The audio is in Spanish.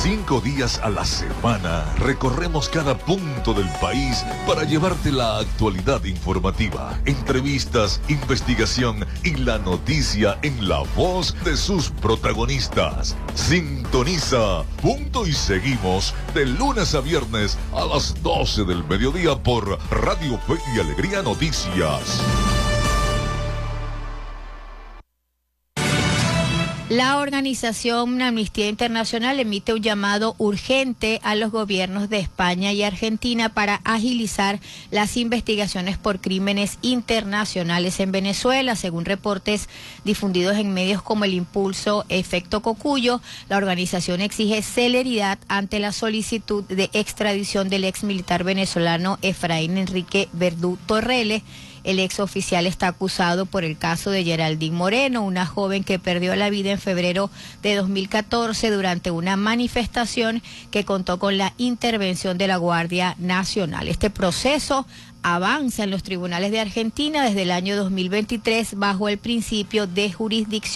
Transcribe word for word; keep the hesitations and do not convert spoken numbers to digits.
Cinco días a la semana recorremos cada punto del país para llevarte la actualidad informativa, entrevistas, investigación y la noticia en la voz de sus protagonistas. Sintoniza Punto y Seguimos de lunes a viernes a las doce del mediodía por Radio Fe y Alegría Noticias. La organización Amnistía Internacional emite un llamado urgente a los gobiernos de España y Argentina para agilizar las investigaciones por crímenes internacionales en Venezuela. Según reportes difundidos en medios como El Impulso, Efecto Cocuyo, la organización exige celeridad ante la solicitud de extradición del ex militar venezolano Efraín Enrique Verdú Torrelles. El ex oficial está acusado por el caso de Geraldine Moreno, una joven que perdió la vida en febrero de dos mil catorce durante una manifestación que contó con la intervención de la Guardia Nacional. Este proceso avanza en los tribunales de Argentina desde el año dos mil veintitrés bajo el principio de jurisdicción